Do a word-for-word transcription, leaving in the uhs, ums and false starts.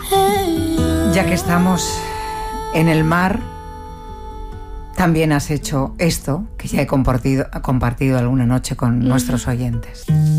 Ya que estamos en el mar, también has hecho esto, que ya he compartido, compartido alguna noche con nuestros oyentes.